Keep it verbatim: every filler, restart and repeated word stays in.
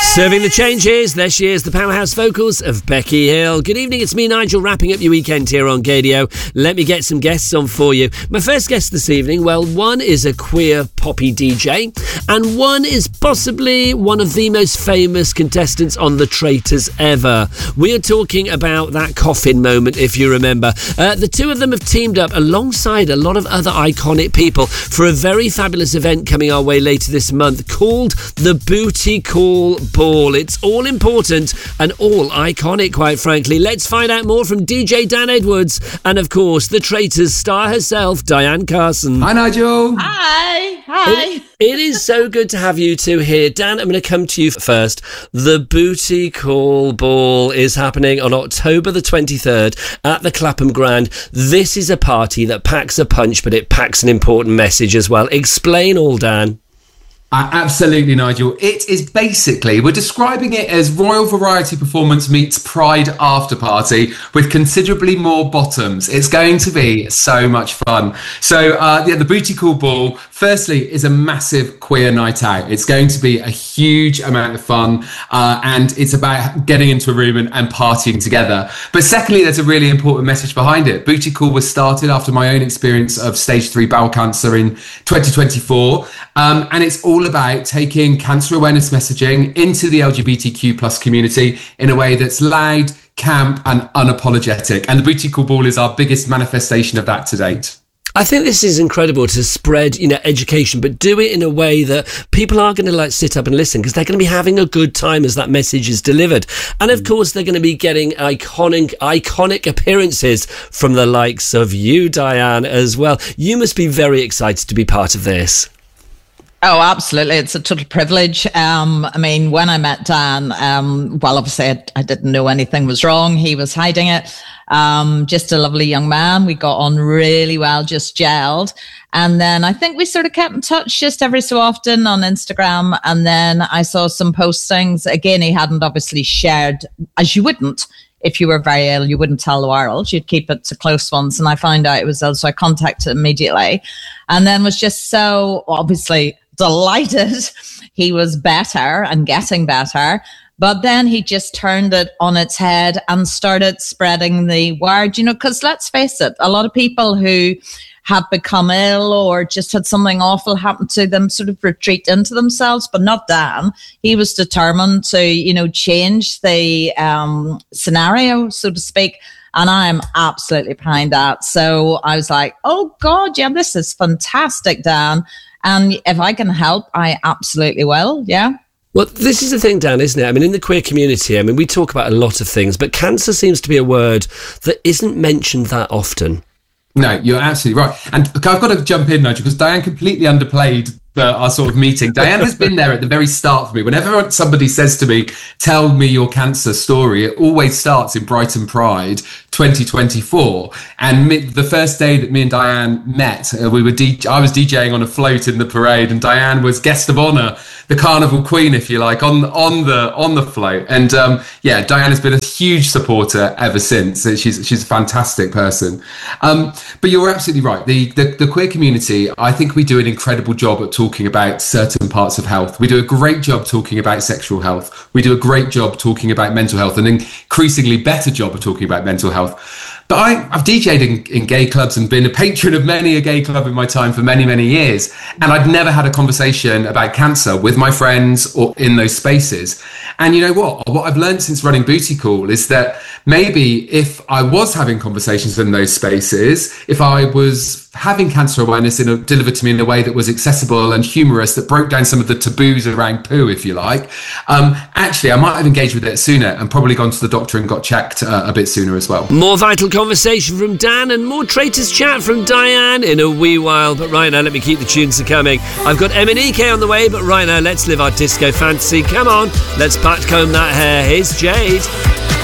Serving the changes, there she is, the powerhouse vocals of Becky Hill. Good evening, it's me, Nigel, wrapping up your weekend here on Gadio. Let me get some guests on for you. My first guest this evening, well, one is a queer poppy D J, and one is possibly one of the most famous contestants on The Traitors ever. We are talking about that coffin moment, if you remember. Uh, the two of them have teamed up alongside a lot of other iconic people for a very fabulous event coming our way later this month called the Booty Call Ball. It's all important and all iconic, quite frankly. Let's find out more from D J Dan Edwards and, of course, the Traitors star herself, Diane Carson. Hi, Nigel. Hi. Hi. It, it is so good to have you two here. Dan, I'm going to come to you first. The Booty Call Ball is happening on October the twenty-third at the Clapham Grand. This is a party that packs a punch, but it packs an important message as well. Explain all, Dan. Uh, absolutely, Nigel. It is basically, we're describing it as Royal Variety Performance meets Pride After Party with considerably more bottoms. It's going to be so much fun. So, uh, yeah, the Booty Call Ball, firstly, is a massive queer night out. It's going to be a huge amount of fun, uh, and it's about getting into a room and, and partying together. But secondly, there's a really important message behind it. Booty Call was started after my own experience of stage three bowel cancer in twenty twenty-four, um, and it's all about taking cancer awareness messaging into the L G B T Q plus community in a way that's loud, camp and unapologetic. And the Booty Call Ball is our biggest manifestation of that to date. I think this is incredible to spread, you know, education, but do it in a way that people are going to like sit up and listen because they're going to be having a good time as that message is delivered. And of course, they're going to be getting iconic, iconic appearances from the likes of you, Diane, as well. You must be very excited to be part of this. Oh, absolutely. It's a total privilege. Um, I mean, when I met Dan, um, well, obviously I, I didn't know anything was wrong. He was hiding it. Um, just a lovely young man. We got on really well, just gelled. And then I think we sort of kept in touch just every so often on Instagram. And then I saw some postings. Again, he hadn't obviously shared, as you wouldn't. If you were very ill, you wouldn't tell the world. You'd keep it to close ones. And I found out it was ill, so I contacted him immediately. And then was just so obviously delighted he was better and getting better. But then he just turned it on its head and started spreading the word, you know, because let's face it, a lot of people who have become ill or just had something awful happen to them sort of retreat into themselves, but not Dan. He was determined to, you know, change the um, scenario, so to speak. And I'm absolutely behind that. So I was like, oh God, yeah, this is fantastic, Dan. And if I can help, I absolutely will. Yeah. Well, this is the thing, Dan, isn't it? I mean, in the queer community, I mean, we talk about a lot of things, but cancer seems to be a word that isn't mentioned that often. No, you're absolutely right. And I've got to jump in, Nigel, because Diane completely underplayed the, our sort of meeting. Diane has been there at the very start for me. Whenever somebody says to me, tell me your cancer story, it always starts in Brighton Pride twenty twenty-four. And me, the first day that me and Diane met, uh, we were D- I was DJing on a float in the parade, and Diane was guest of honour, the carnival queen, if you like, on on the on the float. And um, yeah, Diane has been a huge supporter ever since. She's she's a fantastic person. Um, but you're absolutely right. The, the the queer community, I think we do an incredible job at talking about certain parts of health. We do a great job talking about sexual health. We do a great job talking about mental health, and an increasingly better job of talking about mental health. But I, I've DJed in, in gay clubs and been a patron of many a gay club in my time for many, many years. And I'd never had a conversation about cancer with my friends or in those spaces. And you know what? What I've learned since running Booty Call is that maybe if I was having conversations in those spaces, if I was having cancer awareness in a, delivered to me in a way that was accessible and humorous, that broke down some of the taboos around poo, if you like, um, actually, I might have engaged with it sooner and probably gone to the doctor and got checked uh, a bit sooner as well. More vital conversation from Dan and more Traitors chat from Diane in a wee while. But right now, let me keep the tunes coming. I've got M and E K on the way, but right now, let's live our disco fantasy. Come on, let's backcomb that hair. Here's Jade.